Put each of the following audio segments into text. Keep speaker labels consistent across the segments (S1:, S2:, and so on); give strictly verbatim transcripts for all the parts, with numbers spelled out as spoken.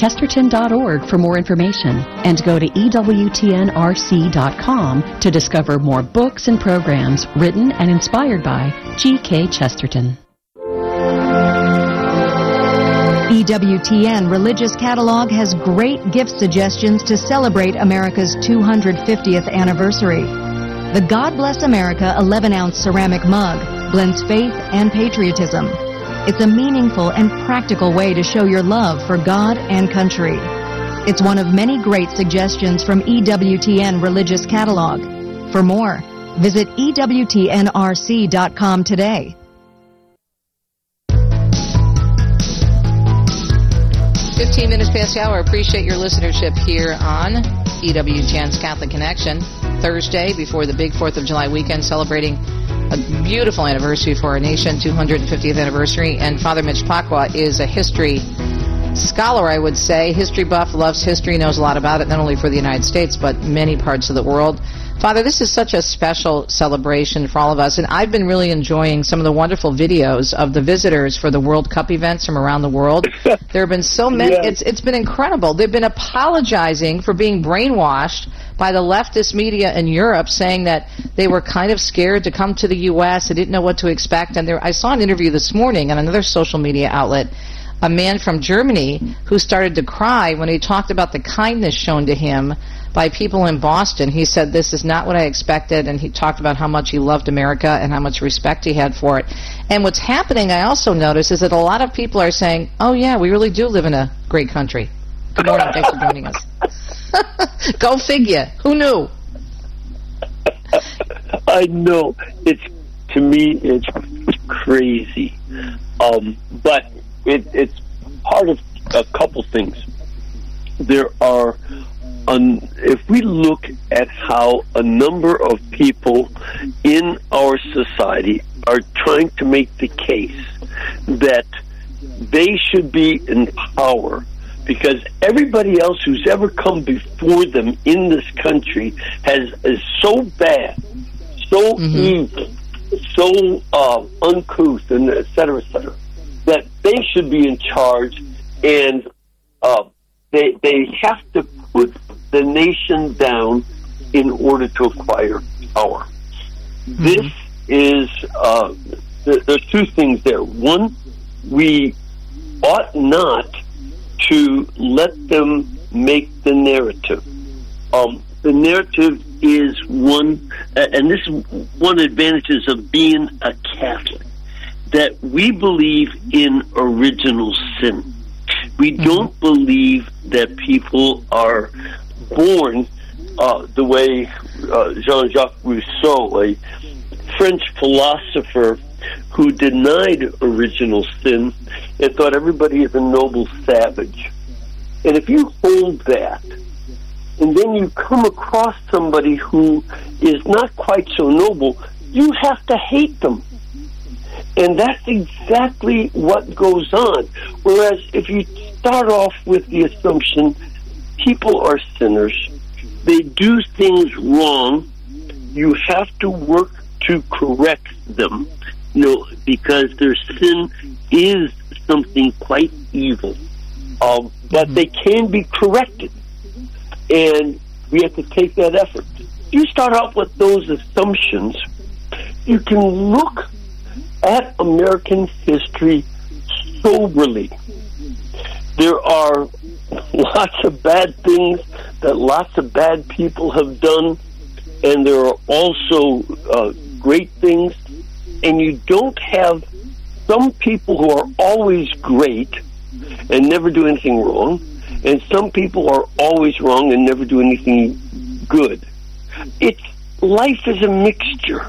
S1: chesterton dot org for more information, and go to E W T N R C dot com to discover more books and programs written and inspired by G K Chesterton.
S2: E W T N Religious Catalog has great gift suggestions to celebrate America's two hundred fiftieth anniversary. The God Bless America eleven ounce ceramic mug blends faith and patriotism. It's a meaningful and practical way to show your love for God and country. It's one of many great suggestions from E W T N Religious Catalog. For more, visit E W T N R C dot com today.
S3: fifteen minutes past the hour. Appreciate your listenership here on E W T N's Catholic Connection. Thursday, before the big fourth of July weekend, celebrating a beautiful anniversary for our nation, two hundred fiftieth anniversary. And Father Mitch Pacwa is a history scholar, I would say. History buff, loves history, knows a lot about it, not only for the United States, but many parts of the world. Father, this is such a special celebration for all of us, and I've been really enjoying some of the wonderful videos of the visitors for the World Cup events from around the world. There have been so many. Yeah. It's It's been incredible. They've been apologizing for being brainwashed by the leftist media in Europe, saying that they were kind of scared to come to the U S. They didn't know what to expect. And there, I saw an interview this morning on another social media outlet, a man from Germany who started to cry when he talked about the kindness shown to him by people in Boston. He said, this is not what I expected, and he talked about how much he loved America and how much respect he had for it. And what's happening, I also notice, is that a lot of people are saying, oh yeah, we really do live in a great country. Good morning, thanks for joining us. Go figure. Who knew?
S4: I know. It's, to me, it's crazy. Um, but it, it's part of a couple things. There are Um, if we look at how a number of people in our society are trying to make the case that they should be in power because everybody else who's ever come before them in this country has is so bad, so mm-hmm. evil, so uh, uncouth, and et cetera, et cetera, that they should be in charge, and uh, they they have to put the nation down in order to acquire power. Mm-hmm. This is, uh, th- there's two things there. One, we ought not to let them make the narrative. Um, the narrative is one, uh, and this is one of the advantages of being a Catholic, that we believe in original sin. We mm-hmm. don't believe that people are born uh, the way uh, Jean-Jacques Rousseau, a French philosopher who denied original sin and thought everybody is a noble savage. And if you hold that, and then you come across somebody who is not quite so noble, you have to hate them. And that's exactly what goes on. Whereas if you start off with the assumption people are sinners, they do things wrong, you have to work to correct them, you know, because their sin is something quite evil. Um, but mm-hmm. they can be corrected, and we have to take that effort. You start out with those assumptions, you can look at American history soberly. There are lots of bad things that lots of bad people have done, and there are also uh, great things, and you don't have some people who are always great and never do anything wrong, and some people are always wrong and never do anything good. It's life is a mixture,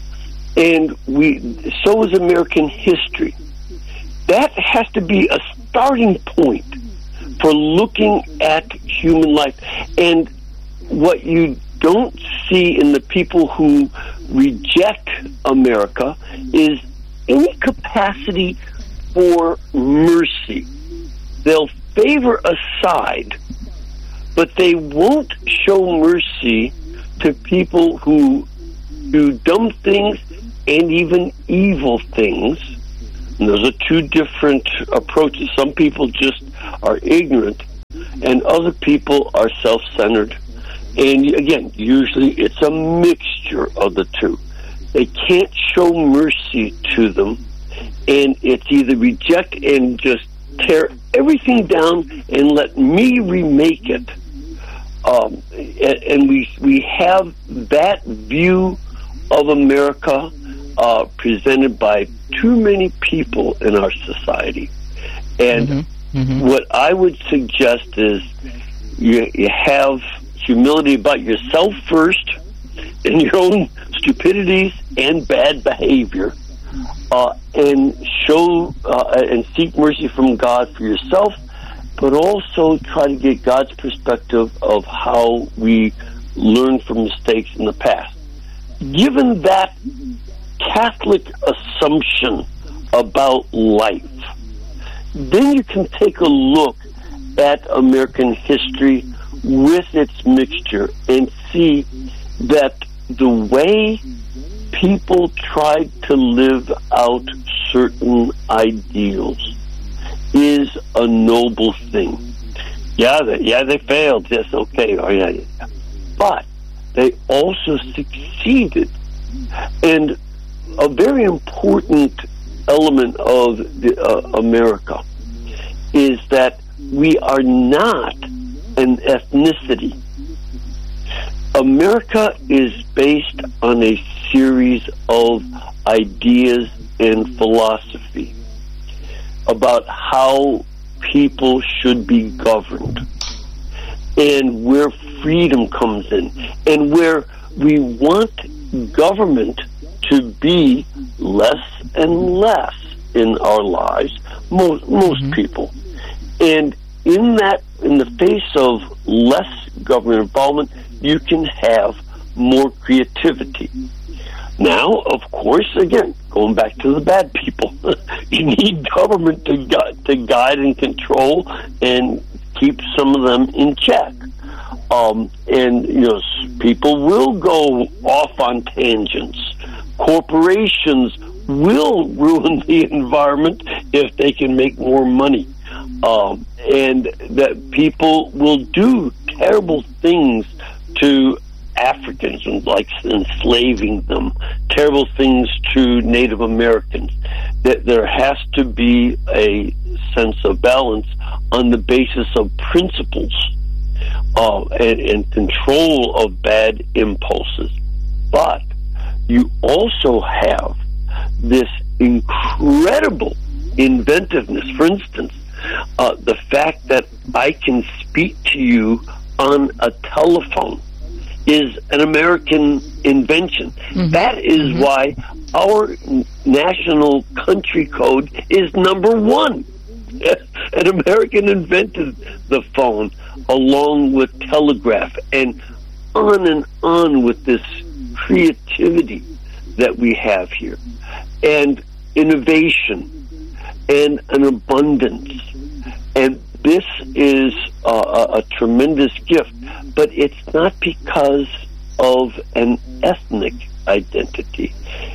S4: and we so is American history. That has to be a starting point for looking at human life. And what you don't see in the people who reject America is any capacity for mercy. They'll favor a side, but they won't show mercy to people who do dumb things and even evil things. And those are two different approaches. Some people just are ignorant, and other people are self-centered. And again, usually it's a mixture of the two. They can't show mercy to them, and it's either reject and just tear everything down and let me remake it. Um, and, and we we have that view of America uh, presented by too many people in our society. And mm-hmm. Mm-hmm. what I would suggest is you, you have humility about yourself first, and your own stupidities and bad behavior, uh, and show uh, and seek mercy from God for yourself, but also try to get God's perspective of how we learn from mistakes in the past. Given that Catholic assumption about life, then you can take a look at American history with its mixture and see that the way people tried to live out certain ideals is a noble thing. Yeah, they, yeah, they failed. Yes, okay. Oh, yeah, yeah. But they also succeeded. And a very important element of the, uh, America is that we are not an ethnicity. America is based on a series of ideas and philosophy about how people should be governed, and where freedom comes in, and where we want government to be less and less in our lives, most, most mm-hmm. people. And in that, in the face of less government involvement, you can have more creativity. Now, of course, again, going back to the bad people, you need government to gu- to guide and control and keep some of them in check. Um, and, you know, people will go off on tangents. Corporations will ruin the environment if they can make more money. Um, and that people will do terrible things to Africans, and like enslaving them, terrible things to Native Americans. That there has to be a sense of balance on the basis of principles uh, and, and control of bad impulses. But you also have this incredible inventiveness. For instance, uh, the fact that I can speak to you on a telephone is an American invention. Mm-hmm. That is mm-hmm. why our national country code is number one. An American invented the phone along with telegraph, and on and on with this creativity that we have here, and innovation, and an abundance. And this is a, a, a tremendous gift, but it's not because of an ethnic identity.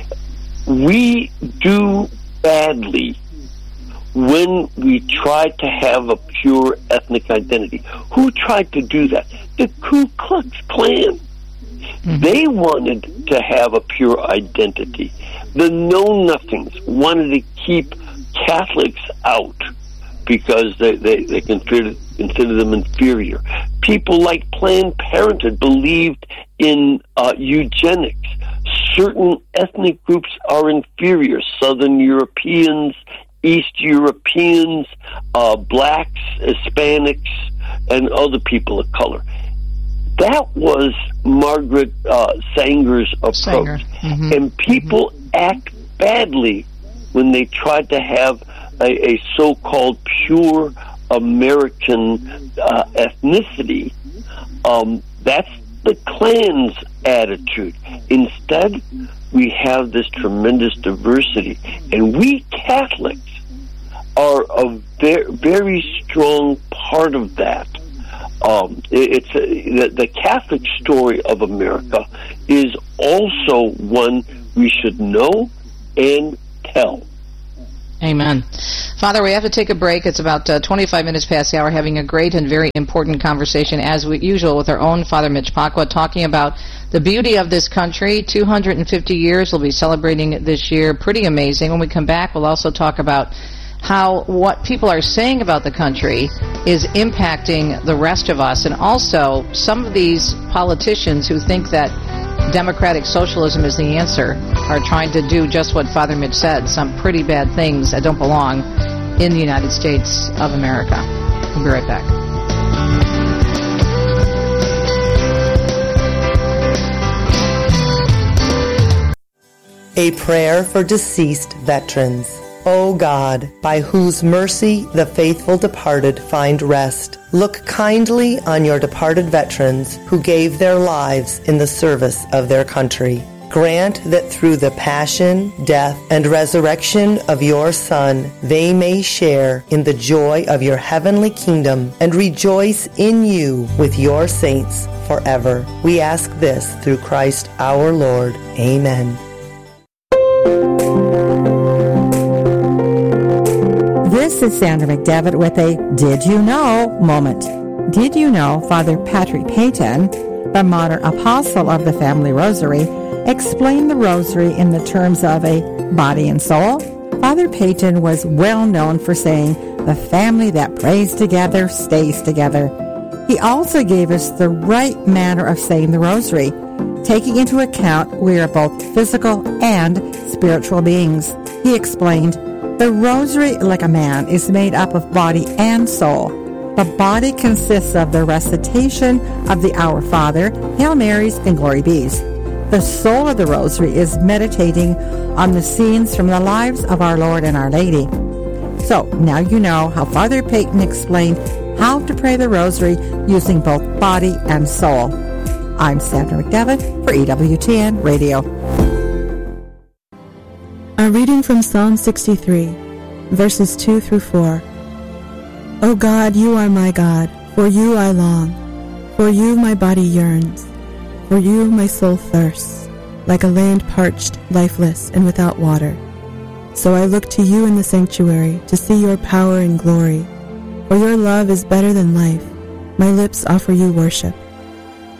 S4: We do badly when we try to have a pure ethnic identity. Who tried to do that? The Ku Klux Klan. Mm-hmm. They wanted to have a pure identity. The Know-Nothings wanted to keep Catholics out because they, they, they consider, consider them inferior. People like Planned Parenthood believed in uh, eugenics. Certain ethnic groups are inferior. Southern Europeans, East Europeans, uh, blacks, Hispanics, and other people of color. That was Margaret uh, Sanger's approach. Sanger. Mm-hmm. And people mm-hmm. act badly when they try to have a, a so-called pure American uh, ethnicity. Um, that's the Klan's attitude. Instead, we have this tremendous diversity. And we Catholics are a very, very strong part of that. Um, it's a, the, the Catholic story of America is also one we should know and tell.
S3: Amen. Father, we have to take a break. It's about uh, twenty-five minutes past the hour, having a great and very important conversation, as we, usual, with our own Father Mitch Pacwa, talking about the beauty of this country. two hundred fifty years, we'll be celebrating it this year. Pretty amazing. When we come back, we'll also talk about how what people are saying about the country is impacting the rest of us, and also some of these politicians who think that democratic socialism is the answer are trying to do just what Father Mitch said, some pretty bad things that don't belong in the United States of America. We'll be right back.
S5: A prayer for deceased veterans. O God, by whose mercy the faithful departed find rest, look kindly on your departed veterans who gave their lives in the service of their country. Grant that through the passion, death, and resurrection of your Son, they may share in the joy of your heavenly kingdom and rejoice in you with your saints forever. We ask this through Christ our Lord. Amen.
S6: This is Sandra McDevitt with a Did You Know moment. Did you know Father Patrick Peyton, the modern apostle of the Family Rosary, explained the Rosary in the terms of a body and soul? Father Peyton was well known for saying, "The family that prays together stays together." He also gave us the right manner of saying the Rosary, taking into account we are both physical and spiritual beings. He explained, "The Rosary, like a man, is made up of body and soul. The body consists of the recitation of the Our Father, Hail Marys, and Glory Bees. The soul of the Rosary is meditating on the scenes from the lives of our Lord and Our Lady." So, now you know how Father Peyton explained how to pray the Rosary using both body and soul. I'm Sandra McDevitt for E W T N Radio.
S7: A reading from Psalm sixty-three, verses two through four. O God, you are my God, for you I long. For you my body yearns. For you my soul thirsts, like a land parched, lifeless, and without water. So I look to you in the sanctuary, to see your power and glory. For your love is better than life. My lips offer you worship.